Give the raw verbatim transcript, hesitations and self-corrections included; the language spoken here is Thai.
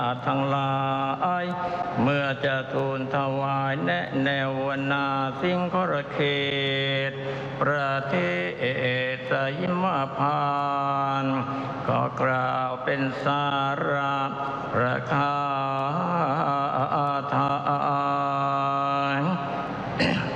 ทั้งหลายเมื่อจะทูลถวายแนะแนวนาสิงครเขตประเทศสยิมพานก็กล่าวเป็นสาระประคาถา